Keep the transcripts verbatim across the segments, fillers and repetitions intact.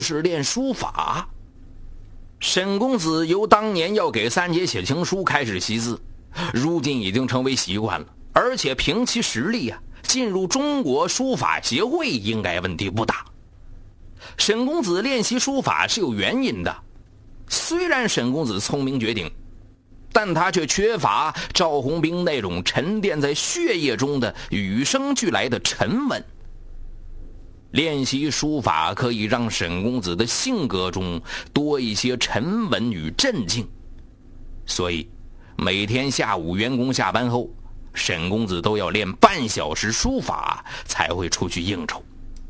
是练书法。沈公子由当年要给三姐写情书开始习字，如今已经成为习惯了，而且凭其实力啊，进入中国书法协会应该问题不大。沈公子练习书法是有原因的，虽然沈公子聪明绝顶，但他却缺乏赵红兵那种沉淀在血液中的与生俱来的沉稳。练习书法可以让沈公子的性格中多一些沉稳与镇静，所以每天下午员工下班后，沈公子都要练半小时书法才会出去应酬。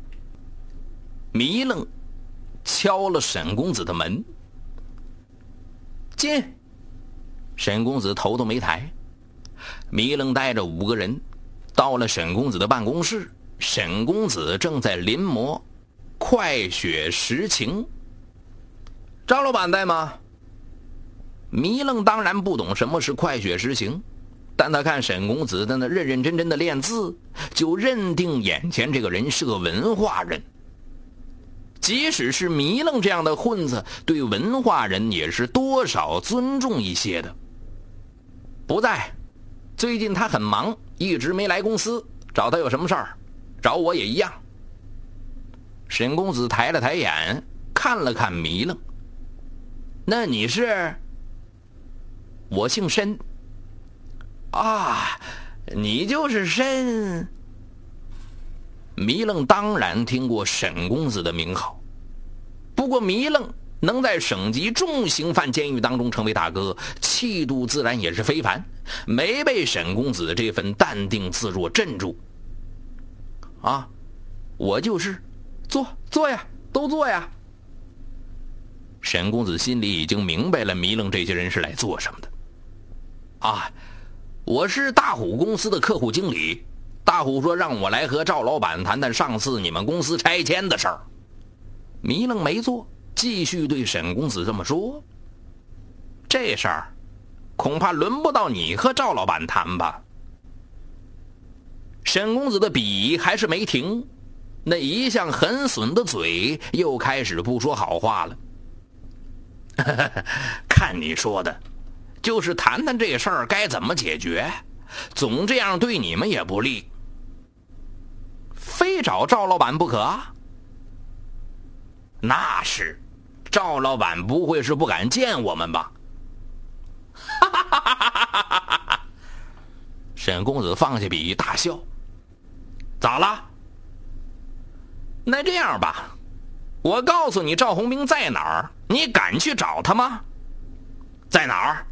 糜楞敲了沈公子的门，进。沈公子头都没抬。糜楞带着五个人到了沈公子的办公室，沈公子正在临摹《快雪时晴》。赵老板在吗？糜楞当然不懂什么是快雪时晴，但他看沈公子在那认认真真的练字，就认定眼前这个人是个文化人。即使是糜楞这样的混子，对文化人也是多少尊重一些的。不在，最近他很忙，一直没来公司，找他有什么事儿？找我也一样。沈公子抬了抬眼，看了看糜楞。那你是？我姓申。啊，你就是申。糜楞当然听过沈公子的名号，不过糜楞能在省级重刑犯监狱当中成为大哥，气度自然也是非凡，没被沈公子这份淡定自若镇住。啊，我就是，坐坐呀，都坐呀。沈公子心里已经明白了糜楞这些人是来做什么的。啊，我是大虎公司的客户经理，大虎说让我来和赵老板谈谈上次你们公司拆迁的事儿。糜楞没做，继续对沈公子这么说：这事儿恐怕轮不到你和赵老板谈吧。沈公子的笔还是没停，那一向很损的嘴又开始不说好话了。看你说的，就是谈谈这事儿该怎么解决，总这样对你们也不利。非找赵老板不可？那是，赵老板不会是不敢见我们吧？沈公子放下笔大笑。咋了？那这样吧，我告诉你赵红兵在哪儿，你敢去找他吗？在哪儿？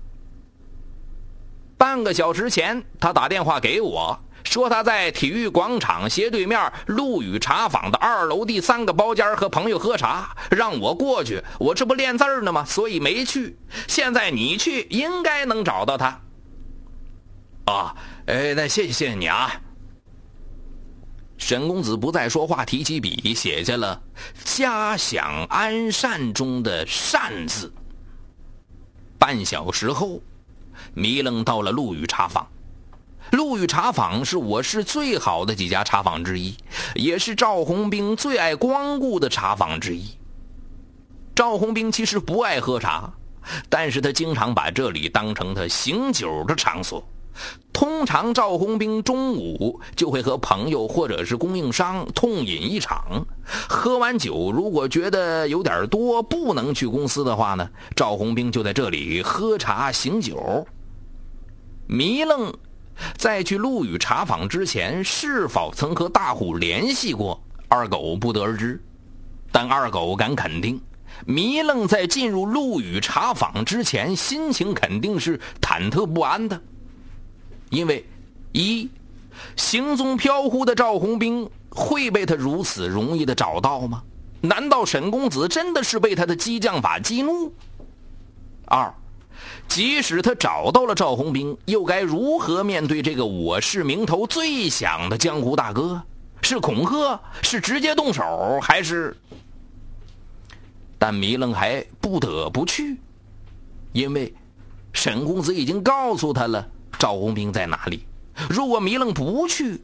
半个小时前他打电话给我，说他在体育广场斜对面陆羽茶坊的二楼第三个包间和朋友喝茶，让我过去。我这不练字呢吗？所以没去。现在你去应该能找到他。啊，哎，那谢谢谢谢你啊。沈公子不再说话，提起笔写下了家享安善中的善字。半小时后，糜楞到了陆羽茶坊。陆羽茶坊是我市最好的几家茶坊之一，也是赵红兵最爱光顾的茶坊之一。赵红兵其实不爱喝茶，但是他经常把这里当成他醒酒的场所。通常赵红兵中午就会和朋友或者是供应商痛饮一场，喝完酒如果觉得有点多不能去公司的话呢，赵红兵就在这里喝茶醒酒。糜楞在去陆羽茶坊之前是否曾和大虎联系过，二狗不得而知，但二狗敢肯定，糜楞在进入陆羽茶坊之前心情肯定是忐忑不安的。因为一，行踪飘忽的赵红兵会被他如此容易的找到吗？难道沈公子真的是被他的激将法激怒？二，即使他找到了赵红兵，又该如何面对这个我市名头最响的江湖大哥？是恐吓？是直接动手？还是……但糜楞还不得不去，因为沈公子已经告诉他了赵红兵在哪里。如果糜楞不去，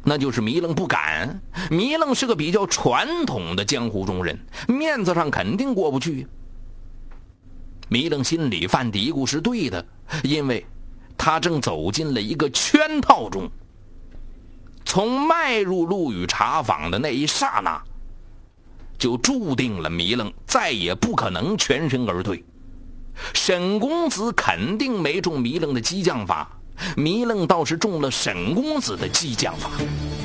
那就是糜楞不敢。糜楞是个比较传统的江湖中人，面子上肯定过不去。糜楞心里犯嘀咕是对的，因为他正走进了一个圈套中。从迈入陆羽茶坊的那一刹那，就注定了糜楞再也不可能全身而退。沈公子肯定没中糜楞的激将法，糜楞倒是中了沈公子的激将法。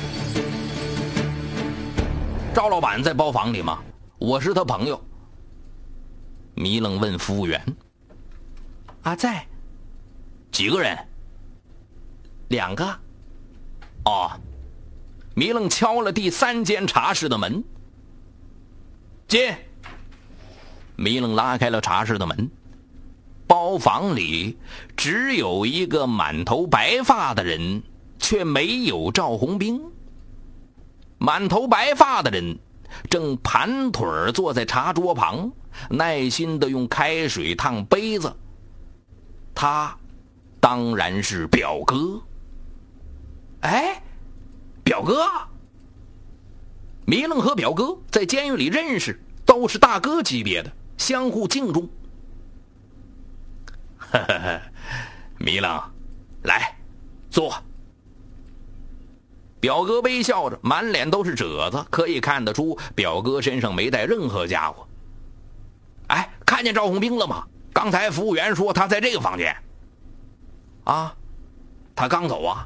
赵老板在包房里吗？我是他朋友。糜楞问服务员。啊，在。几个人？两个。哦。糜楞敲了第三间茶室的门。进。糜楞拉开了茶室的门。包房里只有一个满头白发的人，却没有赵红兵。满头白发的人正盘腿坐在茶桌旁，耐心地用开水烫杯子。他当然是表哥。哎，表哥！糜楞和表哥在监狱里认识，都是大哥级别的，相互敬重。呵呵呵，糜楞，来，坐。表哥微笑着，满脸都是褶子，可以看得出表哥身上没带任何家伙。哎，看见赵红兵了吗？刚才服务员说他在这个房间。啊，他刚走啊。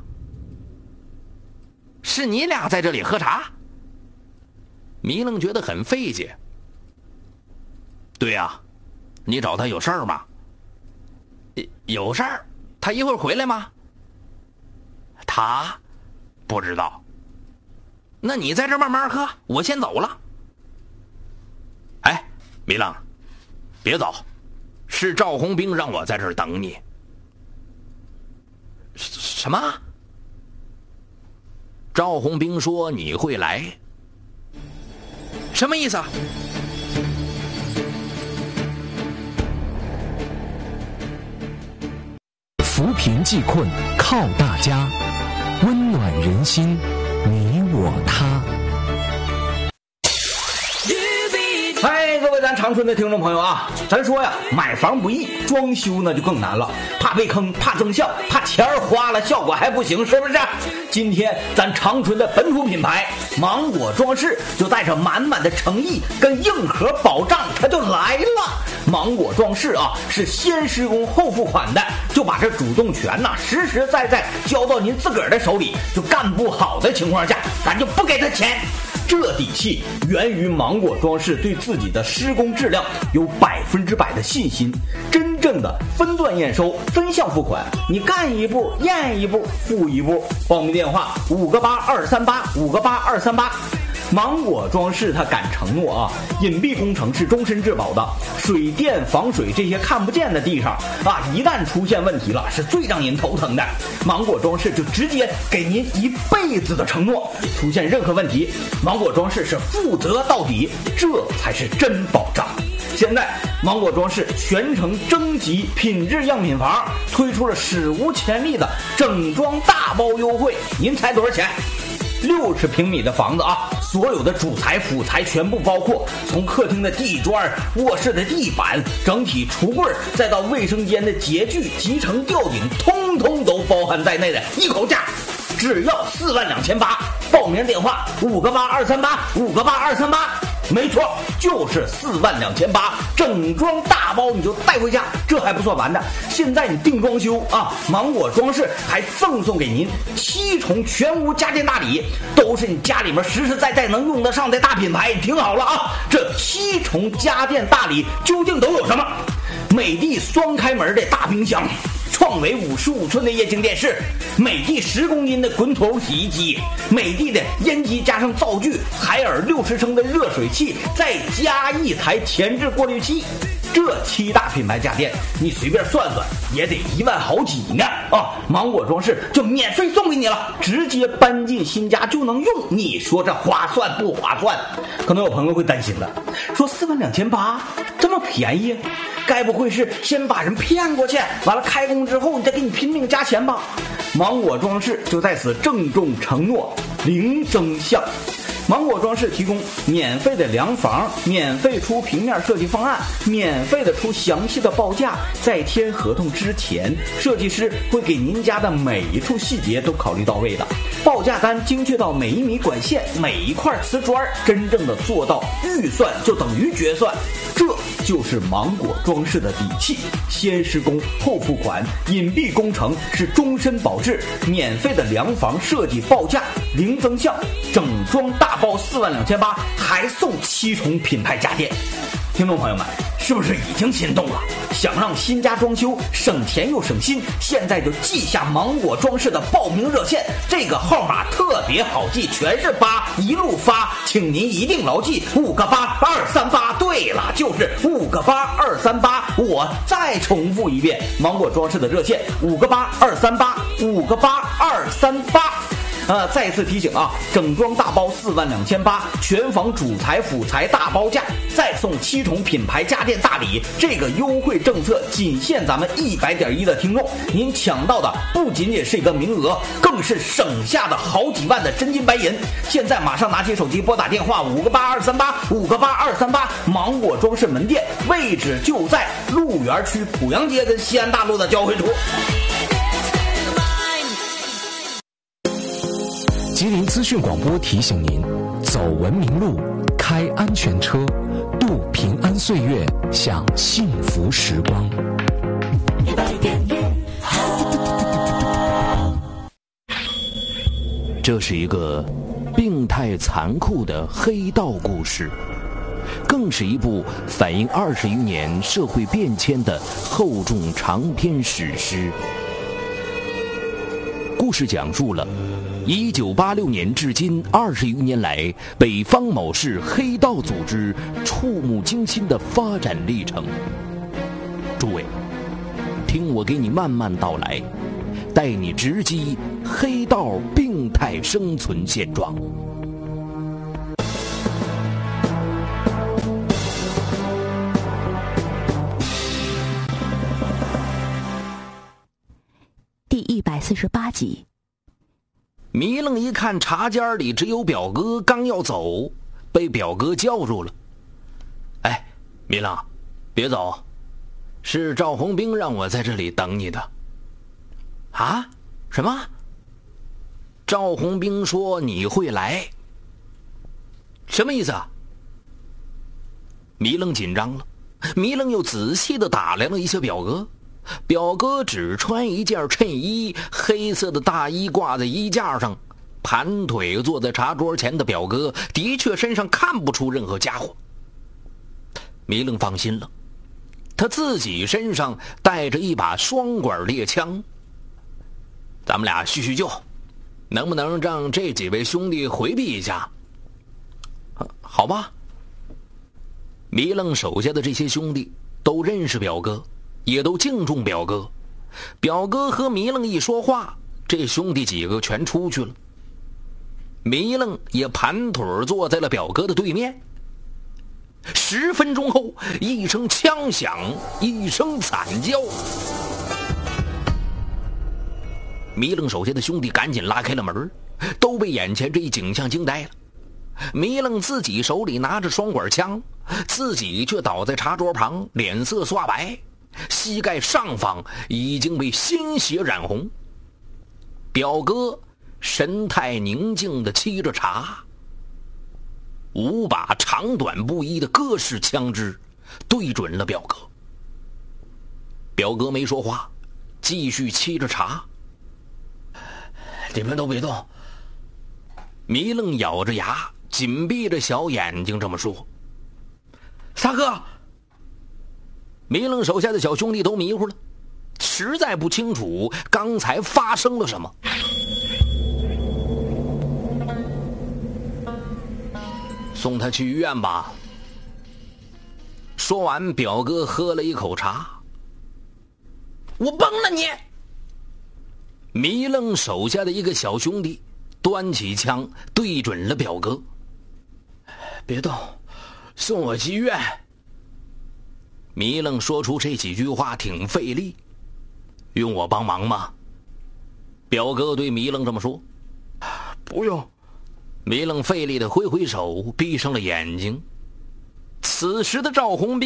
是你俩在这里喝茶？糜楞觉得很费解。对呀、啊，你找他有事儿吗？有事儿？他一会儿回来吗？他不知道。那你在这慢慢喝，我先走了。哎，糜楞，别走，是赵红兵让我在这儿等你。什么？赵红兵说你会来。什么意思啊？ 扶贫济困靠大家，温暖人心，你我他。 嗨，各位咱长春的听众朋友啊，咱说呀，买房不易，装修呢就更难了，怕被坑，怕增效，怕钱儿花了效果还不行，是不是？今天咱长春的本土品牌芒果装饰就带着满满的诚意跟硬核保障，它就来了。芒果装饰啊，是先施工后付款的，就把这主动权呐、啊、实实在在交到您自个儿的手里，就干不好的情况下，咱就不给他钱。这底气源于芒果装饰对自己的施工质量有百分之百的信心，真正的分段验收、分项付款，你干一步验一步付一步。报名电话五个八二三八五个八二三八。芒果装饰它敢承诺啊，隐蔽工程是终身质保的，水电防水这些看不见的地上啊，一旦出现问题了，是最让人头疼的。芒果装饰就直接给您一辈子的承诺，出现任何问题，芒果装饰是负责到底，这才是真保障。现在芒果装饰全程征集品质样品房，推出了史无前例的整装大包优惠，您猜多少钱？六十平米的房子啊，所有的主材辅材全部包括，从客厅的地砖、卧室的地板、整体橱柜，再到卫生间的洁具、集成吊顶，通通都包含在内的一口价，只要四万两千八。报名电话五个八二三八五个八二三八。没错，就是四万两千八，整装大包你就带回家，这还不算完的。现在你订装修啊，芒果装饰还赠送给您七重全屋家电大礼，都是你家里面实实在在能用得上的大品牌。听好了啊，这七重家电大礼究竟都有什么？美的双开门的大冰箱，创维五十五寸的液晶电视，美的十公斤的滚筒洗衣机，美的的烟机加上灶具，海尔六十升的热水器，再加一台前置过滤器。这七大品牌家电，你随便算算也得一万好几呢啊！芒果装饰就免费送给你了，直接搬进新家就能用，你说这划算不划算？可能有朋友会担心了，说四万两千八这么便宜，该不会是先把人骗过去，完了开工之后你再给你拼命加钱吧？芒果装饰就在此郑重承诺， 零增项。芒果装饰提供免费的量房，免费出平面设计方案，免费的出详细的报价。在签合同之前，设计师会给您家的每一处细节都考虑到位的，报价单精确到每一米管线、每一块瓷砖，真正的做到预算就等于决算。这就是芒果装饰的底气，先施工后付款，隐蔽工程是终身保质，免费的量房设计报价零增项，整装大包四万两千八，还送七重品牌家电。听众朋友们，是不是已经心动了？想让新家装修省钱又省心，现在就记下芒果装饰的报名热线，这个号码特别好记，全是八，一路发，请您一定牢记五个八二三八。对了，就是五个八二三八。我再重复一遍，芒果装饰的热线五个八二三八，五个八二三八。呃，再次提醒啊，整装大包四万两千八，全房主材辅材大包价，再送七重品牌家电大礼。这个优惠政策仅限咱们一百点一的听众，您抢到的不仅仅是一个名额，更是省下的好几万的真金白银。现在马上拿起手机拨打电话五个八二三八，五个八二三八，芒果装饰门店位置就在鹿园区濮阳街跟西安大路的交汇处。 吉林资讯广播提醒您：走文明路，开安全车，度平安岁月，享幸福时光。一百点这是一个病态残酷的黑道故事，更是一部反映二十余年社会变迁的厚重长篇史诗。故事讲述了一九八六年至今二十余年来北方某市黑道组织触目惊心的发展历程。诸位，听我给你慢慢道来，带你直击黑道病态生存现状。 第一百四十八集。 迷愣一看茶间里只有表哥，刚要走，被表哥叫住了。哎，迷愣，别走，是赵红兵让我在这里等你的。啊？什么？赵红兵说你会来。什么意思啊？迷愣紧张了，迷愣又仔细地打量了一下表哥。表哥只穿一件衬衣，黑色的大衣挂在衣架上，盘腿坐在茶桌前的表哥的确身上看不出任何家伙。迷愣放心了，他自己身上带着一把双管猎枪。咱们俩叙叙旧，能不能让这几位兄弟回避一下？啊，好吧。迷愣手下的这些兄弟都认识表哥，也都敬重表哥。表哥和迷愣一说话，这兄弟几个全出去了。迷愣也盘腿坐在了表哥的对面。十分钟后，一声枪响，一声惨叫，迷愣手下的兄弟赶紧拉开了门，都被眼前这一景象惊呆了。迷愣自己手里拿着双管枪，自己却倒在茶桌旁，脸色刷白，膝盖上方已经被鲜血染红。表哥神态宁静地沏着茶，五把长短不一的各式枪支对准了表哥。表哥没说话，继续沏着茶。你们都别动。迷愣咬着牙，紧闭着小眼睛这么说。大哥！迷愣手下的小兄弟都迷糊了，实在不清楚刚才发生了什么。送他去医院吧。说完，表哥喝了一口茶。我崩了你！迷愣手下的一个小兄弟端起枪对准了表哥。别动，送我去医院。迷愣说出这几句话挺费力。用我帮忙吗？表哥对迷愣这么说。不用， 米冷费力地挥挥手，闭上了眼睛。此时的赵红兵